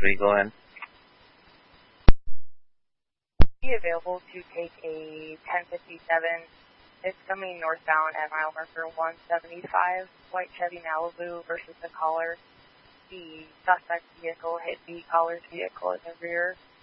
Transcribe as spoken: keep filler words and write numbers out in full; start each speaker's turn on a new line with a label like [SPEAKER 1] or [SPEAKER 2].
[SPEAKER 1] three, go ahead.
[SPEAKER 2] Be available to take a ten fifty-seven. It's coming northbound at mile marker one seventy-five, white Chevy Malibu versus the caller. The suspect vehicle hit the caller's vehicle in the rear.